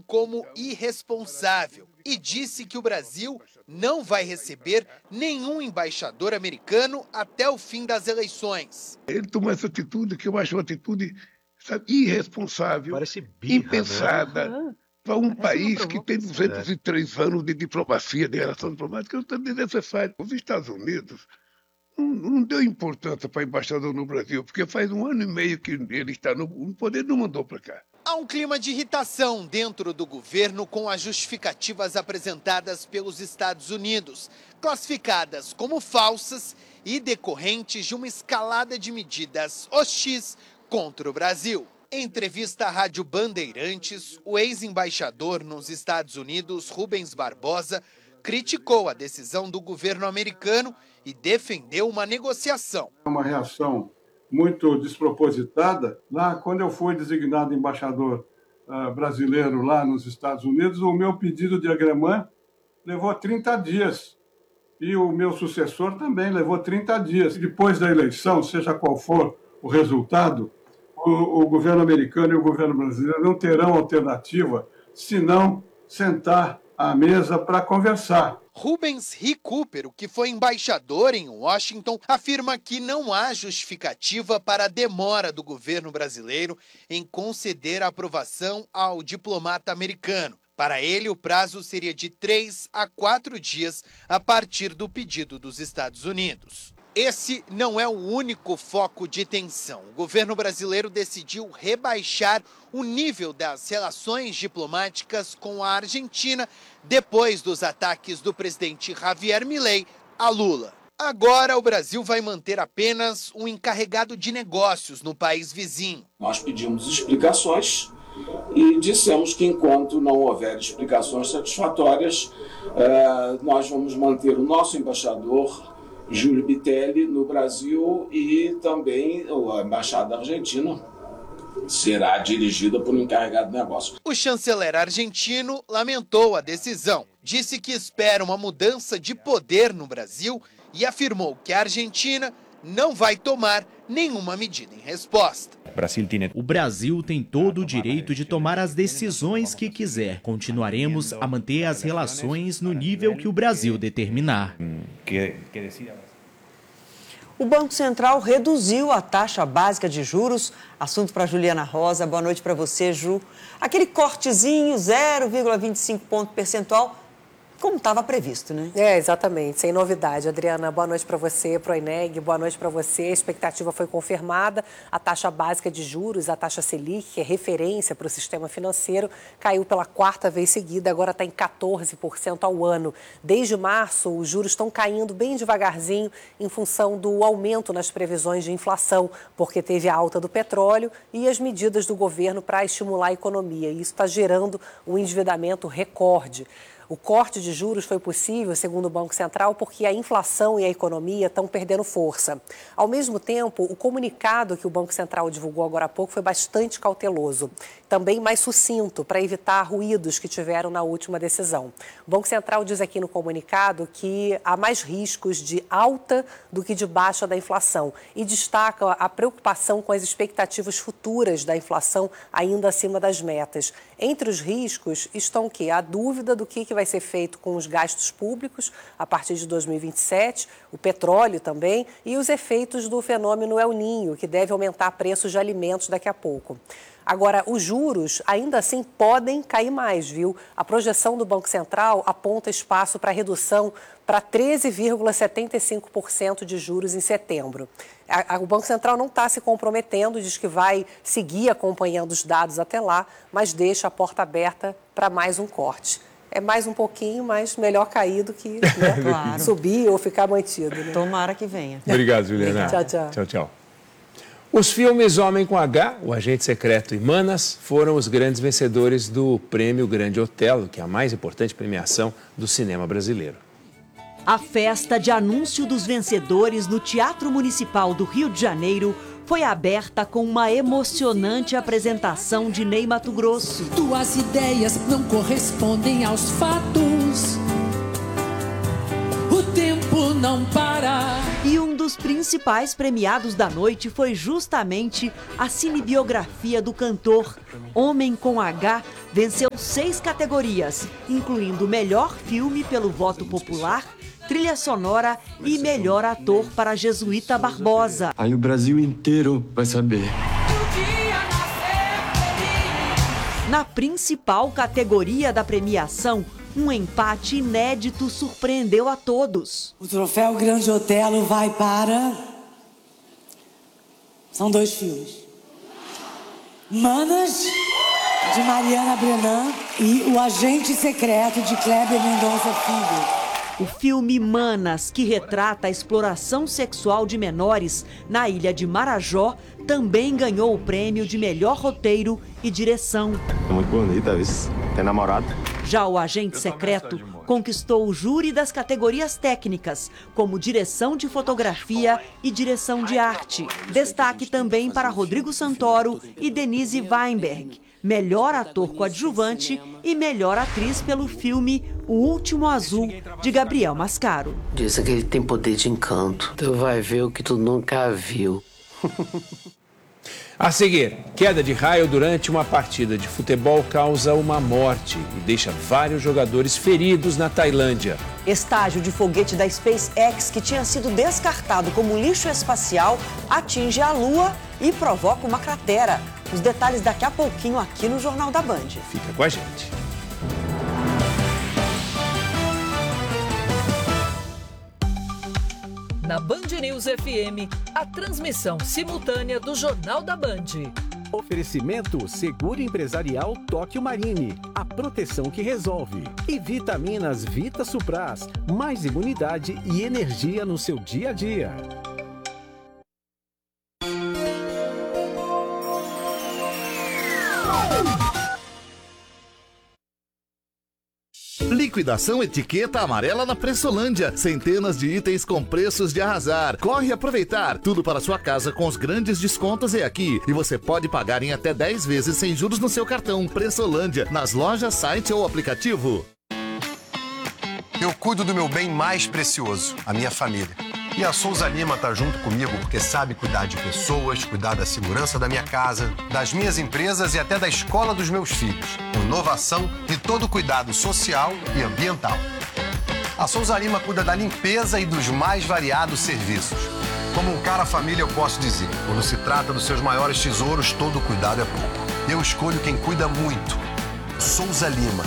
como irresponsável e disse que o Brasil não vai receber nenhum embaixador americano até o fim das eleições. Ele tomou essa atitude que eu acho uma atitude, sabe, irresponsável, impensada, para um país que tem 203 anos de diplomacia, de relação diplomática, é desnecessário. Os Estados Unidos não deu importância para embaixador no Brasil, porque faz 1 ano e meio que ele está no poder e não mandou para cá. Há um clima de irritação dentro do governo com as justificativas apresentadas pelos Estados Unidos, classificadas como falsas e decorrentes de uma escalada de medidas hostis contra o Brasil. Em entrevista à Rádio Bandeirantes, o ex-embaixador nos Estados Unidos, Rubens Barbosa, criticou a decisão do governo americano e defendeu uma negociação. Uma reação muito despropositada. Lá, quando eu fui designado embaixador brasileiro lá nos Estados Unidos, o meu pedido de agremã levou 30 dias. E o meu sucessor também levou 30 dias. Depois da eleição, seja qual for o resultado, o governo americano e o governo brasileiro não terão alternativa senão sentar à mesa para conversar. Rubens Recupero, que foi embaixador em Washington, afirma que não há justificativa para a demora do governo brasileiro em conceder a aprovação ao diplomata americano. Para ele, o prazo seria de 3 a 4 dias a partir do pedido dos Estados Unidos. Esse não é o único foco de tensão. O governo brasileiro decidiu rebaixar o nível das relações diplomáticas com a Argentina depois dos ataques do presidente Javier Milei a Lula. Agora o Brasil vai manter apenas um encarregado de negócios no país vizinho. Nós pedimos explicações e dissemos que enquanto não houver explicações satisfatórias, nós vamos manter o nosso embaixador Júlio Bitelli no Brasil e também a Embaixada Argentina será dirigida por um encarregado de negócio. O chanceler argentino lamentou a decisão, disse que espera uma mudança de poder no Brasil e afirmou que a Argentina não vai tomar nenhuma medida em resposta. O Brasil tem todo o direito de tomar as decisões que quiser. Continuaremos a manter as relações no nível que o Brasil determinar. O Banco Central reduziu a taxa básica de juros. Assunto para Juliana Rosa. Boa noite para você, Ju. Aquele cortezinho, 0,25 ponto percentual, como estava previsto, né? Exatamente, sem novidade. Adriana, boa noite para você, para o Eneg, boa noite para você. A expectativa foi confirmada. A taxa básica de juros, a taxa Selic, que é referência para o sistema financeiro, caiu pela 4ª vez seguida, agora está em 14% ao ano. Desde março, os juros estão caindo bem devagarzinho em função do aumento nas previsões de inflação, porque teve a alta do petróleo e as medidas do governo para estimular a economia. E isso está gerando um endividamento recorde. O corte de juros foi possível, segundo o Banco Central, porque a inflação e a economia estão perdendo força. Ao mesmo tempo, o comunicado que o Banco Central divulgou agora há pouco foi bastante cauteloso, também mais sucinto, para evitar ruídos que tiveram na última decisão. O Banco Central diz aqui no comunicado que há mais riscos de alta do que de baixa da inflação e destaca a preocupação com as expectativas futuras da inflação ainda acima das metas. Entre os riscos estão o quê? A dúvida do que vai ser feito com os gastos públicos a partir de 2027, o petróleo também e os efeitos do fenômeno El Niño, que deve aumentar preços de alimentos daqui a pouco. Agora, os juros ainda assim podem cair mais, viu? A projeção do Banco Central aponta espaço para redução para 13,75% de juros em setembro. O Banco Central não está se comprometendo, diz que vai seguir acompanhando os dados até lá, mas deixa a porta aberta para mais um corte. É mais um pouquinho, mas melhor cair do que Claro. subir ou ficar mantido. Né? Tomara que venha. Obrigado, Juliana. Tchau, tchau. Tchau, tchau. Os filmes Homem com H, O Agente Secreto e Manas foram os grandes vencedores do Prêmio Grande Otelo, que é a mais importante premiação do cinema brasileiro. A festa de anúncio dos vencedores no Teatro Municipal do Rio de Janeiro foi aberta com uma emocionante apresentação de Ney Matogrosso. Tuas ideias não correspondem aos fatos. O tempo não para. E um dos dos principais premiados da noite foi justamente a cinebiografia do cantor. Homem com H venceu 6 categorias, incluindo melhor filme pelo voto popular, trilha sonora e melhor ator para Jesuíta Barbosa. Aí o Brasil inteiro vai saber. Na principal categoria da premiação, um empate inédito surpreendeu a todos. O troféu Grande Otelo vai para... São 2 filmes. Manas, de Mariana Brenan, e O Agente Secreto, de Kleber Mendonça Filho. O filme Manas, que retrata a exploração sexual de menores na ilha de Marajó, também ganhou o prêmio de melhor roteiro e direção. Muito bonita, isso. Tem namorado? Já O Agente Secreto conquistou o júri das categorias técnicas, como direção de fotografia e direção de arte. Destaque também para Rodrigo Santoro e Denise Weinberg, melhor ator coadjuvante e melhor atriz pelo filme O Último Azul, de Gabriel Mascaro. Diz que ele tem poder de encanto. Tu vai ver o que tu nunca viu. A seguir, queda de raio durante uma partida de futebol causa uma morte e deixa vários jogadores feridos na Tailândia. Estágio de foguete da SpaceX, que tinha sido descartado como lixo espacial, atinge a Lua e provoca uma cratera. Os detalhes daqui a pouquinho aqui no Jornal da Band. Fica com a gente. Na Band News FM, a transmissão simultânea do Jornal da Band. Oferecimento Seguro Empresarial Tóquio Marine, a proteção que resolve. E vitaminas Vita Supras, mais imunidade e energia no seu dia a dia. Liquidação Etiqueta Amarela na Pressolândia. Centenas de itens com preços de arrasar. Corre aproveitar. Tudo para sua casa com os grandes descontos é aqui. E você pode pagar em até 10 vezes sem juros no seu cartão. Pressolândia, nas lojas, site ou aplicativo. Eu cuido do meu bem mais precioso, a minha família. E a Souza Lima tá junto comigo porque sabe cuidar de pessoas, cuidar da segurança da minha casa, das minhas empresas e até da escola dos meus filhos. Inovação e todo cuidado social e ambiental. A Souza Lima cuida da limpeza e dos mais variados serviços. Como um cara família, eu posso dizer, quando se trata dos seus maiores tesouros, todo cuidado é pouco. Eu escolho quem cuida muito. Souza Lima.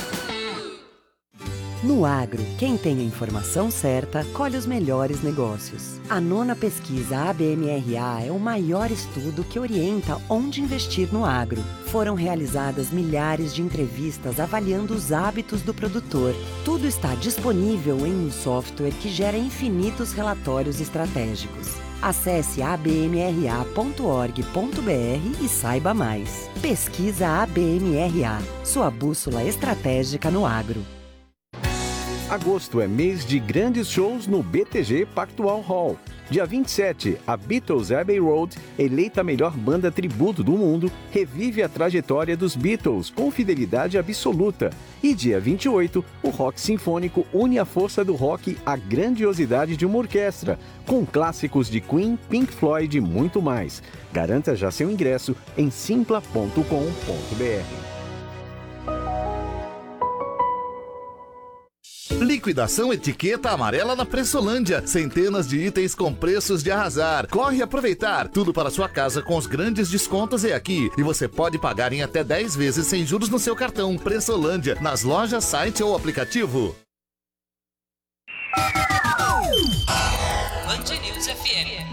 No agro, quem tem a informação certa, colhe os melhores negócios. A 9ª pesquisa ABMRA é o maior estudo que orienta onde investir no agro. Foram realizadas milhares de entrevistas avaliando os hábitos do produtor. Tudo está disponível em um software que gera infinitos relatórios estratégicos. Acesse abmra.org.br e saiba mais. Pesquisa ABMRA, sua bússola estratégica no agro. Agosto é mês de grandes shows no BTG Pactual Hall. Dia 27, a Beatles Abbey Road, eleita a melhor banda tributo do mundo, revive a trajetória dos Beatles com fidelidade absoluta. E dia 28, o Rock Sinfônico une a força do rock à grandiosidade de uma orquestra, com clássicos de Queen, Pink Floyd e muito mais. Garanta já seu ingresso em simpla.com.br. Liquidação Etiqueta Amarela na Pressolândia. Centenas de itens com preços de arrasar. Corre aproveitar. Tudo para sua casa com os grandes descontos é aqui. E você pode pagar em até 10 vezes sem juros no seu cartão. Pressolândia, nas lojas, site ou aplicativo. Band News FM.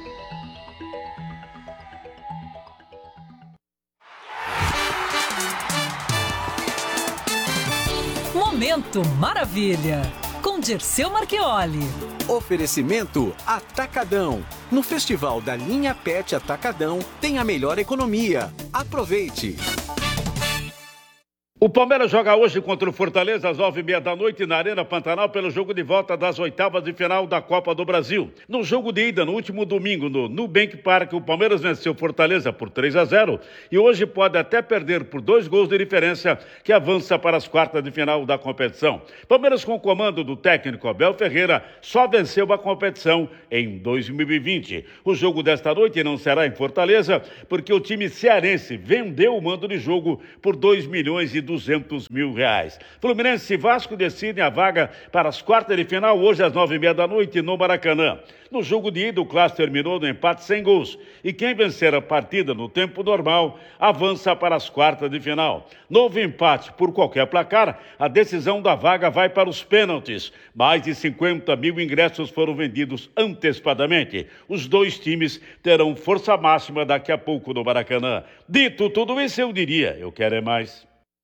Momento Maravilha, com Dirceu Marchioli. Oferecimento Atacadão. No Festival da Linha Pet Atacadão tem a melhor economia. Aproveite! O O Palmeiras joga hoje contra o Fortaleza às 9h30 na Arena Pantanal pelo jogo de volta das oitavas de final da Copa do Brasil. No jogo de ida, no último domingo, no Nubank Park, o Palmeiras venceu o Fortaleza por 3-0 e hoje pode até perder por 2 gols de diferença, que avança para as quartas de final da competição. Palmeiras, com o comando do técnico Abel Ferreira, só venceu a competição em 2020. O jogo desta noite não será em Fortaleza, porque o time cearense vendeu o mando de jogo por R$2.200.000. Fluminense e Vasco decidem a vaga para as quartas de final hoje às 9h30 no Maracanã. No jogo de ida, o clássico terminou no empate sem gols. E quem vencer a partida no tempo normal avança para as quartas de final. Novo empate por qualquer placar, a decisão da vaga vai para os pênaltis. Mais de 50 mil ingressos foram vendidos antecipadamente. Os dois times terão força máxima daqui a pouco no Maracanã. Dito tudo isso, eu diria, eu quero é mais.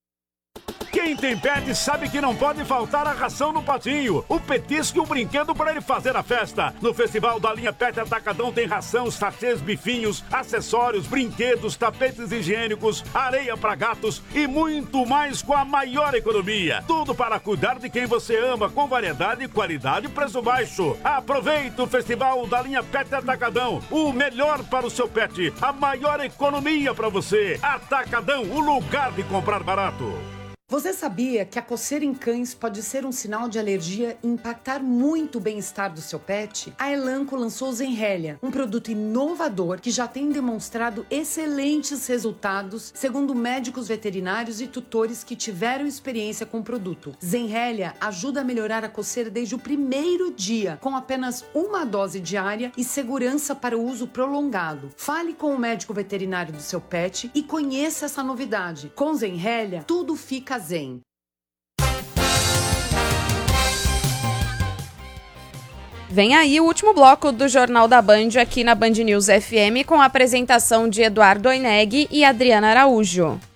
Quem tem pet sabe que não pode faltar a ração no patinho, o petisco e o brinquedo para ele fazer a festa. No Festival da Linha Pet Atacadão tem ração, sachês, bifinhos, acessórios, brinquedos, tapetes higiênicos, areia para gatos e muito mais com a maior economia. Tudo para cuidar de quem você ama, com variedade, qualidade e preço baixo. Aproveite o Festival da Linha Pet Atacadão, o melhor para o seu pet, a maior economia para você. Atacadão, o lugar de comprar barato. Você sabia que a coceira em cães pode ser um sinal de alergia e impactar muito o bem-estar do seu pet? A Elanco lançou Zenrelia, um produto inovador que já tem demonstrado excelentes resultados, segundo médicos veterinários e tutores que tiveram experiência com o produto. Zenrelia ajuda a melhorar a coceira desde o primeiro dia, com apenas uma dose diária e segurança para o uso prolongado. Fale com o médico veterinário do seu pet e conheça essa novidade. Com Zenrelia, tudo fica zen. Vem aí o último bloco do Jornal da Band aqui na Band News FM com a apresentação de Eduardo Oineg e Adriana Araújo.